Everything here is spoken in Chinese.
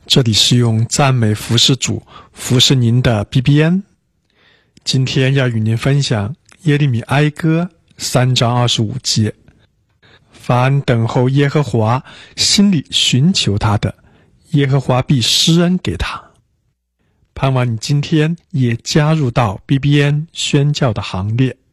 这里是用赞美服侍主，服侍您的 BBN。 今天要与您分享耶利米哀歌3章25节。凡等候耶和华，心里寻求他的，耶和华必施恩给他。盼望你今天也加入到 BBN 宣教的行列。